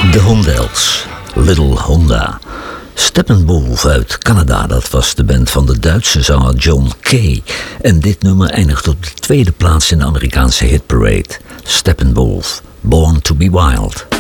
De Hondells, Little Honda. Steppenwolf uit Canada, dat was de band van de Duitse zanger John Kay. En dit nummer eindigt op de tweede plaats in de Amerikaanse hitparade. Steppenwolf, Born to be Wild.